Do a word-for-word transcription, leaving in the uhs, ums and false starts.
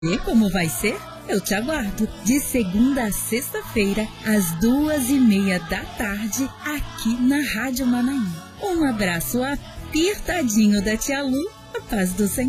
E como vai ser? Eu te aguardo de segunda a sexta-feira, às duas e meia da tarde, aqui na Rádio Manaim. Um abraço apertadinho da Tia Lu, a paz do Senhor.